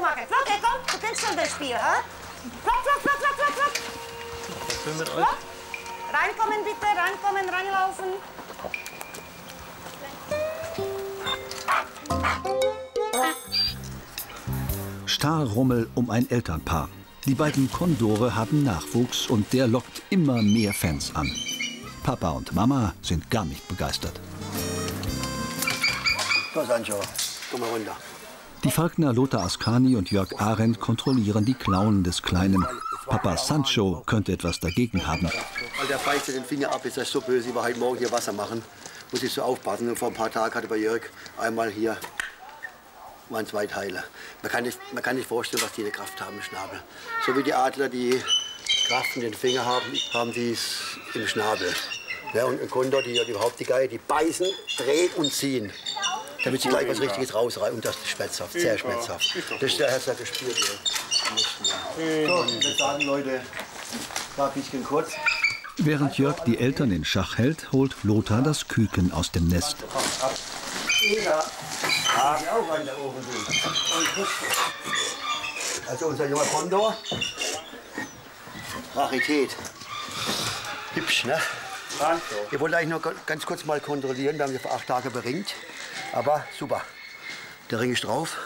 machen. Flocke, komm, du kennst schon das Spiel, ha? Flock, flock, flock, flock, flock, flock. Was will mit euch? Flock. Reinkommen bitte, reinkommen, reinlaufen. Starrrummel um ein Elternpaar. Die beiden Kondore haben Nachwuchs und der lockt immer mehr Fans an. Papa und Mama sind gar nicht begeistert. So, Sancho, komm mal runter. Die Falkner Lothar Ascani und Jörg Arendt kontrollieren die Klauen des Kleinen. Papa Sancho könnte etwas dagegen haben. Weil der beißt den Finger ab, ist das so böse. Ich war heute Morgen hier Wasser machen. Muss ich so aufpassen. Und vor ein paar Tagen hatte bei Jörg einmal hier, waren 2 Teile. Man kann nicht vorstellen, was die eine Kraft haben im Schnabel. So wie die Adler die Kraft in den Finger haben, haben die es im Schnabel. Ja, und ein Kondor, die überhaupt die Geier, die beißen, drehen und ziehen. Damit sie gleich was Richtiges rausreißen. Und das ist schmerzhaft, sehr schmerzhaft. Das ist der Herz hat gespürt. Ja. So, ich würde sagen, Leute, war ein bisschen kurz. Während Jörg die Eltern in Schach hält, holt Lothar das Küken aus dem Nest. Also unser junger Kondor. Rarität. Hübsch, ne? Wir wollten eigentlich nur ganz kurz mal kontrollieren. Wir haben ihn vor 8 Tagen beringt. Aber super. Der Ring ist drauf.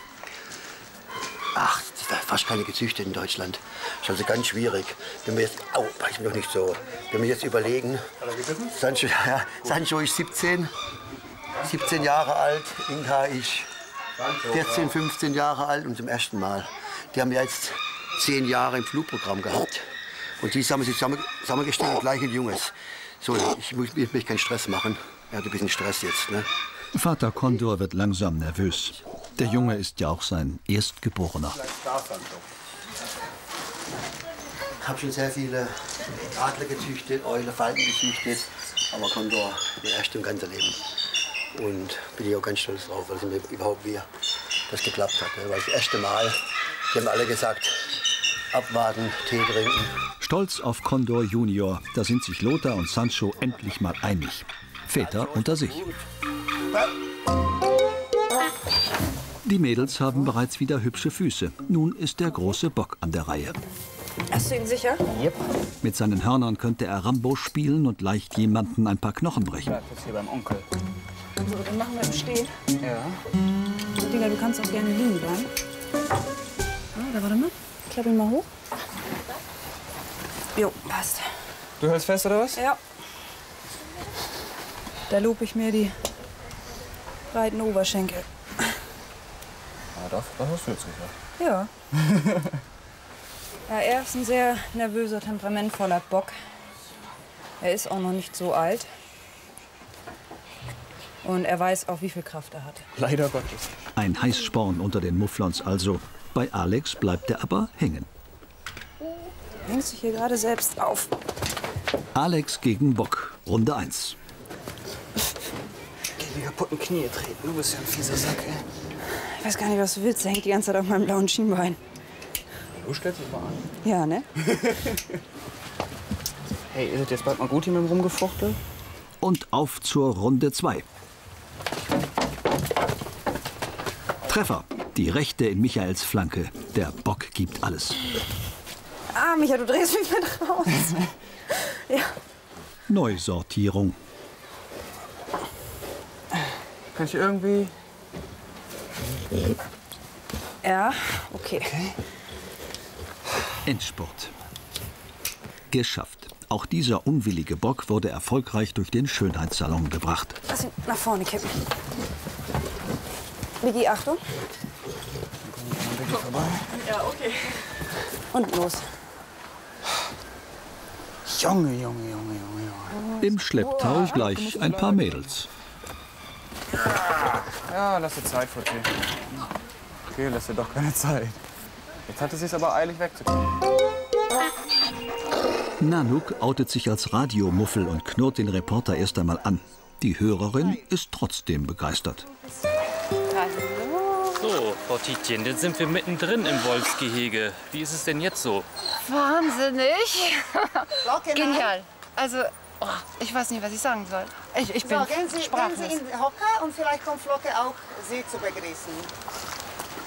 Ach, das ist fast keine gezüchtet in Deutschland. Das ist also ganz schwierig. Wenn wir jetzt, ich bin noch nicht so. Wenn wir jetzt überlegen, Sancho ist 17 Jahre alt, Inka ist 14, 15 Jahre alt und zum ersten Mal. Die haben ja jetzt 10 Jahre im Flugprogramm gehabt. Und die haben sich zusammengestellt, gleich ein Junges. So, ich möchte keinen Stress machen. Er hat ein bisschen Stress jetzt, ne? Vater Kondor wird langsam nervös. Der Junge ist ja auch sein Erstgeborener. Ich habe schon sehr viele Adler gezüchtet, Eule, Falken gezüchtet. Aber Kondor, der erste im ganzen Leben. Und bin ich auch ganz stolz drauf, weil es überhaupt wieder das geklappt hat. Ne? Weil das erste Mal, die haben alle gesagt, abwarten, Tee trinken. Stolz auf Kondor Junior, da sind sich Lothar und Sancho endlich mal einig. Väter unter sich. Die Mädels haben bereits wieder hübsche Füße. Nun ist der große Bock an der Reihe. Hast du ihn sicher? Yep. Mit seinen Hörnern könnte er Rambo spielen und leicht jemanden ein paar Knochen brechen. Bleib jetzt hier beim Onkel. So, dann machen wir im Stehen. Ja. Digga, du kannst auch gerne liegen bleiben. Da warte mal. Klapp ihn mal hoch. Jo, passt. Du hältst fest, oder was? Ja. Da lobe ich mir die breiten Oberschenkel. Ja, das hast du jetzt gesagt. Ja. Ja, er ist ein sehr nervöser, temperamentvoller Bock. Er ist auch noch nicht so alt. Und er weiß auch, wie viel Kraft er hat. Leider Gottes. Ein Heißsporn unter den Mufflons also. Bei Alex bleibt er aber hängen. Du hängst dich hier gerade selbst auf. Alex gegen Bock, Runde 1. Die kaputten Knie treten. Du bist ja ein fieser Sack, ey. Ich weiß gar nicht, was du willst. Er hängt die ganze Zeit auf meinem blauen Schienbein. Du stellst dich mal an. Ja, ne? Hey, ist es jetzt bald mal gut hier mit dem Rumgefuchtel? Und auf zur Runde 2. Treffer. Die rechte in Michaels Flanke. Der Bock gibt alles. Ah, Micha, du drehst mich mit raus. Ja. Neusortierung. Kann ich irgendwie... Ja, okay. Endspurt. Geschafft. Auch dieser unwillige Bock wurde erfolgreich durch den Schönheitssalon gebracht. Lass ihn nach vorne kippen. Vicky, Achtung. Ja, okay. Und los. Junge. Im Schlepptau gleich ein paar Mädels. Ja, lass dir Zeit, Futti. Okay, lass dir doch keine Zeit. Jetzt hat es sich aber eilig wegzukommen. Nanook outet sich als Radiomuffel und knurrt den Reporter erst einmal an. Die Hörerin ist trotzdem begeistert. So, Frau Tietjen, jetzt sind wir mittendrin im Wolfsgehege. Wie ist es denn jetzt so? Wahnsinnig. Genial. Also, ich weiß nicht, was ich sagen soll. Ich bin Gehen Sie sprachlos. in den Hocker und vielleicht kommt Flocke auch Sie zu begrüßen.